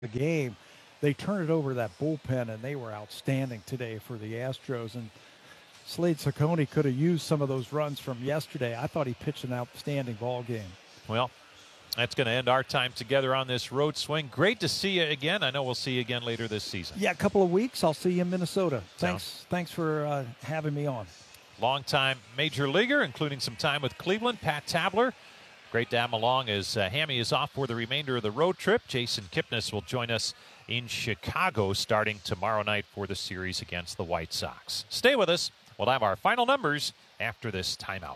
the game. They turned it over to that bullpen, and they were outstanding today for the Astros. And Slade Cecconi could have used some of those runs from yesterday. I thought he pitched an outstanding ball game. Well, that's going to end our time together on this road swing. Great to see you again. I know we'll see you again later this season. Yeah, a couple of weeks. I'll see you in Minnesota. Thanks for having me on. Longtime major leaguer, including some time with Cleveland, Pat Tabler. Great to have him along as Hammy is off for the remainder of the road trip. Jason Kipnis will join us in Chicago starting tomorrow night for the series against the White Sox. Stay with us. We'll have our final numbers after this timeout.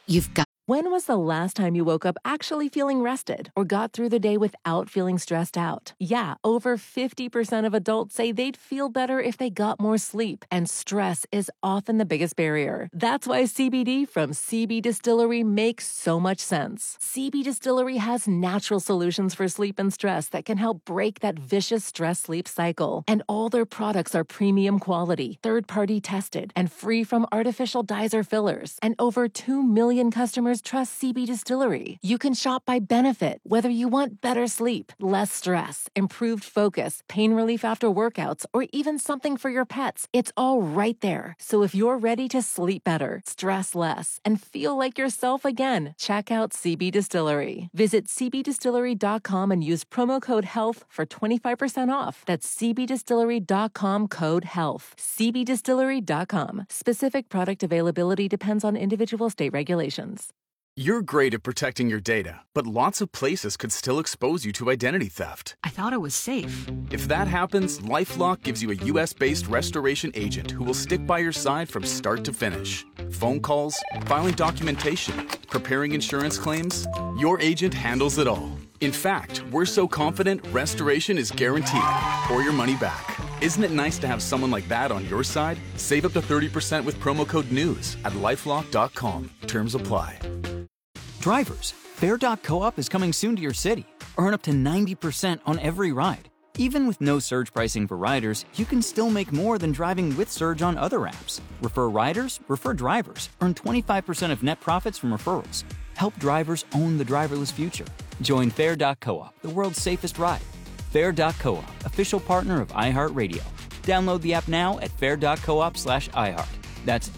When was the last time you woke up actually feeling rested or got through the day without feeling stressed out? Yeah, over 50% of adults say they'd feel better if they got more sleep, and stress is often the biggest barrier. That's why CBD from CB Distillery makes so much sense. CB Distillery has natural solutions for sleep and stress that can help break that vicious stress-sleep cycle. And all their products are premium quality, third-party tested, and free from artificial dyes or fillers. And over 2 million customers trust CB Distillery. You can shop by benefit, whether you want better sleep, less stress, improved focus, pain relief after workouts, or even something for your pets. It's all right there. So if you're ready to sleep better, stress less, and feel like yourself again, check out CB Distillery. Visit cbdistillery.com and use promo code HEALTH for 25% off. That's cbdistillery.com, code HEALTH. cbdistillery.com. Specific product availability depends on individual state regulations. You're great at protecting your data, but lots of places could still expose you to identity theft. I thought it was safe. If that happens, LifeLock gives you a U.S.-based restoration agent who will stick by your side from start to finish. Phone calls, filing documentation, preparing insurance claims, your agent handles it all. In fact, we're so confident restoration is guaranteed or your money back. Isn't it nice to have someone like that on your side? Save up to 30% with promo code NEWS at LifeLock.com. Terms apply. Drivers, Fair.coop is coming soon to your city. Earn up to 90% on every ride. Even with no surge pricing for riders, you can still make more than driving with Surge on other apps. Refer riders, refer drivers. Earn 25% of net profits from referrals. Help drivers own the driverless future. Join Fair.coop, the world's safest ride. Fair.coop, official partner of iHeartRadio. Download the app now at fair.coop/iHeart. That's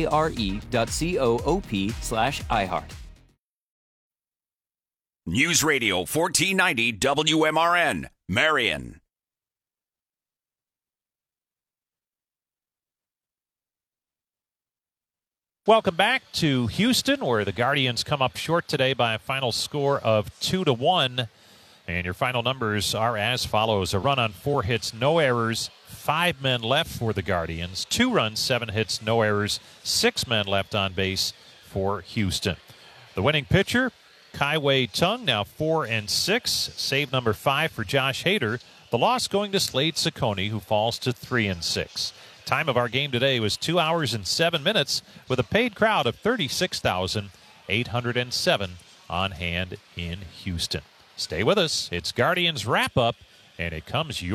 FARE.coop/iHeart. News Radio 1490 WMRN, Marion. Welcome back to Houston, where the Guardians come up short today by a final score of 2-1. And your final numbers are as follows. A run on 4 hits, no errors, 5 men left for the Guardians. 2 runs, 7 hits, no errors, 6 men left on base for Houston. The winning pitcher, Kai-Wei Tung, now 4-6. Save number 5 for Josh Hader. The loss going to Slade Cecconi, who falls to 3-6. Time of our game today was 2 hours and 7 minutes with a paid crowd of 36,807 on hand in Houston. Stay with us. It's Guardians Wrap-Up, and it comes your